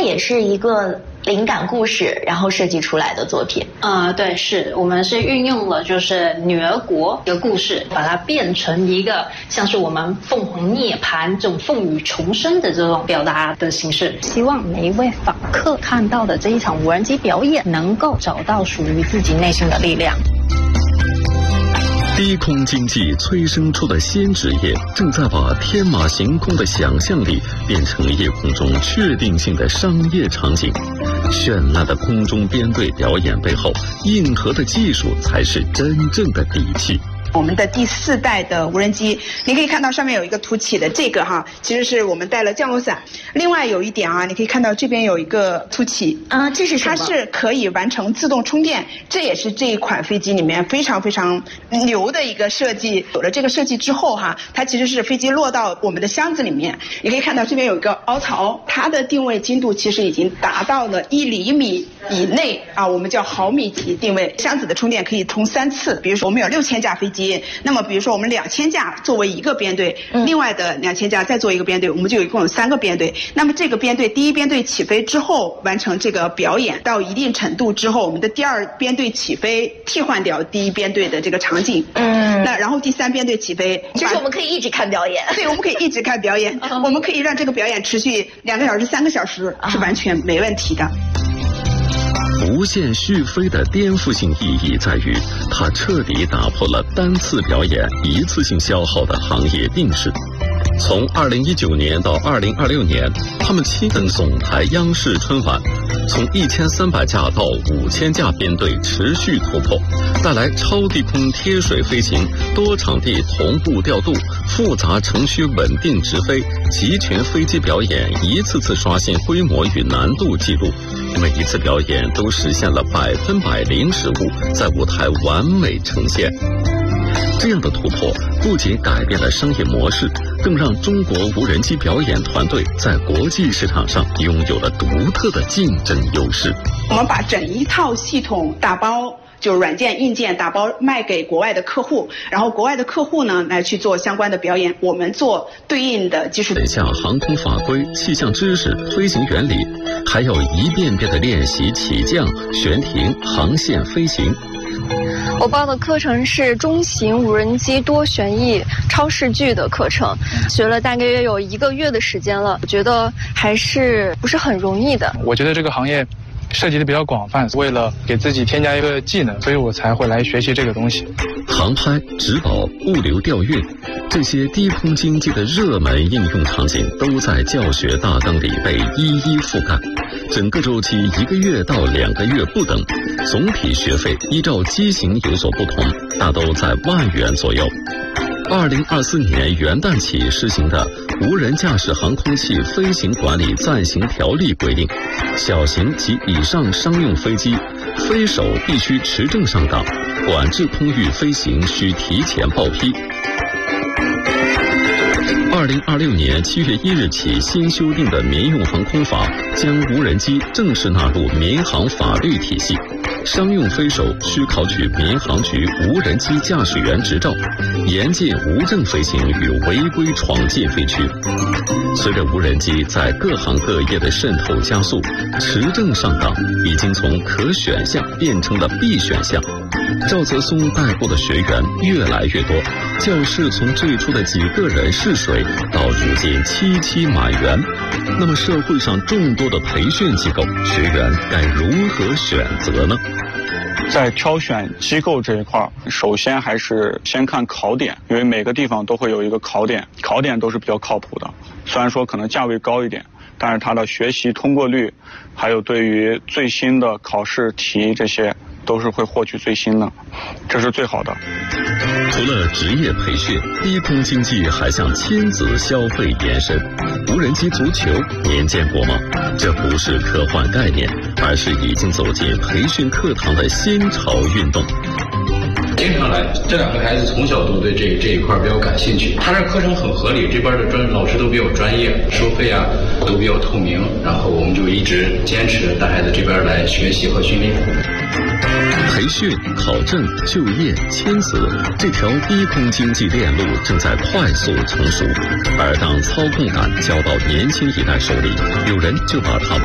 也是一个灵感故事，然后设计出来的作品。 对，是我们是运用了就是女儿国的故事，把它变成一个像是我们凤凰涅槃这种凤羽重生的这种表达的形式。 希望每一位访客看到的这一场无人机表演，能够找到属于自己内心的力量。 低空经济催生出的新职业，正在把天马行空的想象力变成夜空中确定性的商业场景。绚烂的空中编队表演背后，硬核的技术才是真正的底气。 我们的第4代的无人机，你可以看到上面有一个凸起的这个哈，其实是我们带了降落伞。另外有一点啊，你可以看到这边有一个凸起啊，这是什么？ 它是可以完成自动充电，这也是这一款飞机里面非常非常牛的一个设计。有了这个设计之后哈，它其实是飞机落到我们的箱子里面，你可以看到这边有一个凹槽，它的定位精度其实已经达到了1厘米以内啊，我们叫毫米级定位。箱子的充电可以充3次，比如说我们有6000架飞机，那么比如说我们2000架作为一个编队，另外的2000架再做一个编队，我们就一共有3个编队。那么这个编队第一编队起飞之后完成这个表演到一定程度之后，我们的第2编队起飞替换掉第1编队的这个场景，那然后第3编队起飞， 就是我们可以一直看表演。 对，我们可以一直看表演，我们可以让这个表演持续2个小时、3个小时是完全没问题的。 无限续飞的颠覆性意义在于，它彻底打破了单次表演一次性消耗的行业定式。从2019年到2026年，他们亲登总台央视春晚，从1300架到5000架编队持续突破，带来超低空贴水飞行、多场地同步调度、复杂程序稳定直飞、集群飞机表演，一次次刷新规模与难度记录。每一次表演都实现了100%零失误，在舞台完美呈现。这样的突破不仅改变了商业模式，更让中国无人机表演团队在国际市场上拥有了独特的竞争优势。 我们把整一套系统打包，就软件硬件打包卖给国外的客户，然后国外的客户呢来去做相关的表演，我们做对应的技术。 像航空法规、气象知识、飞行原理，还有一遍遍的练习起降、悬停、航线飞行。 我报的课程是中型无人机多旋翼超视距的课程，学了大概约有1个月的时间了，我觉得还是不是很容易的。 我觉得这个行业涉及的比较广泛，为了给自己添加一个技能，所以我才会来学习这个东西。 航拍、直保、物流调运，这些低空经济的热门应用场景都在教学大纲里被一一覆盖。整个周期1个月到2个月不等，总体学费依照机型有所不同，大都在10000元左右。2024年元旦起施行的《无人驾驶航空器飞行管理暂行条例》规定，小型及以上商用飞机，飞手必须持证上岗，管制空域飞行需提前报批。2026年7月1日起新修订的民用航空法将无人机正式纳入民航法律体系，商用飞手需考取民航局无人机驾驶员执照，严禁无证飞行与违规闯进飞区。随着无人机在各行各业的渗透加速，持证上岗已经从可选项变成了必选项。赵泽松带过的学员越来越多，教室从最初的几个人试水到如今7满员。那么社会上众多的培训机构，学员该如何选择呢？ 在挑选机构这一块，首先还是先看考点，因为每个地方都会有一个考点，考点都是比较靠谱的。虽然说可能价位高一点，但是它的学习通过率，还有对于最新的考试题这些，都是会获取最新的，这是最好的。 除了职业培训，低空经济还向亲子消费延伸。无人机足球您见过吗？这不是科幻概念，而是已经走进培训课堂的新潮运动。 经常来，这2个孩子从小都对这一块比较感兴趣。他这课程很合理，这边的老师都比较专业，收费啊都比较透明，然后我们就一直坚持带孩子这边来学习和训练。 培训、考证、就业、亲子，这条低空经济链路正在快速成熟。而当操控感交到年轻一代手里，有人就把它